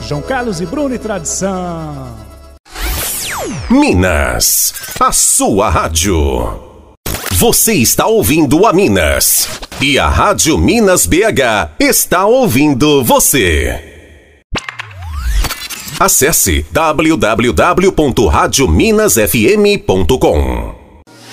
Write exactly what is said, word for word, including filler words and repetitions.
João Carlos e Bruno e tradição. Minas, a sua rádio. Você está ouvindo a Minas. E a Rádio Minas B H está ouvindo você. Acesse w w w ponto rádio minas f m ponto com.